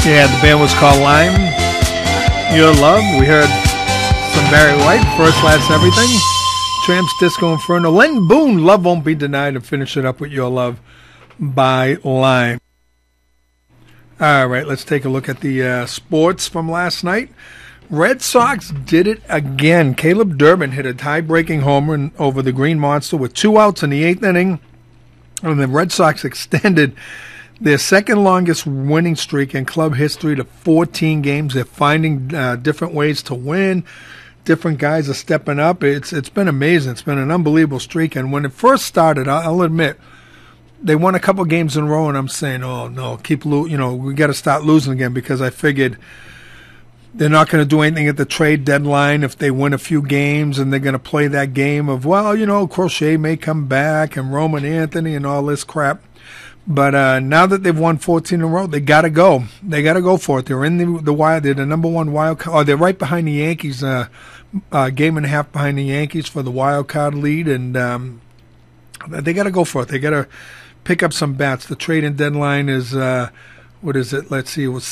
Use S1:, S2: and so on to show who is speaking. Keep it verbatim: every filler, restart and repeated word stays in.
S1: Yeah, the band was called Lime. Your Love. We heard some Barry White, First, Last, Everything. Tramps, Disco Inferno. Len Boone, Love Won't Be Denied, and finish it up with Your Love by Lime. All right, let's take a look at the uh, sports from last night. Red Sox did it again. Caleb Durbin hit a tie-breaking homer over the Green Monster with two outs in the eighth inning. And the Red Sox extended their second longest winning streak in club history to fourteen games. They're finding uh, different ways to win. Different guys are stepping up. It's It's been amazing. It's been an unbelievable streak. And when it first started, I'll admit, they won a couple games in a row, and I'm saying, oh, no, keep lo- you know, we got to start losing again, because I figured they're not going to do anything at the trade deadline if they win a few games, and they're going to play that game of, well, you know, Crochet may come back and Roman Anthony and all this crap. But uh, now that they've won fourteen in a row, they got to go. They got to go for it. They're in the, the wild. They're the number one wild card. Oh, they're right behind the Yankees, uh, uh, game and a half behind the Yankees for the wild card lead, and um, they got to go for it. They got to pick up some bats. The trading deadline is, uh, what is it? Let's see, it was